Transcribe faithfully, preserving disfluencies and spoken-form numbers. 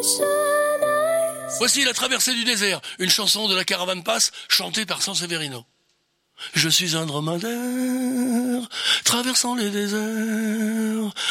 Voici La traversée du désert, une chanson de la Caravane Passe chantée par Sanseverino. Je suis un dromadaire, traversant les déserts,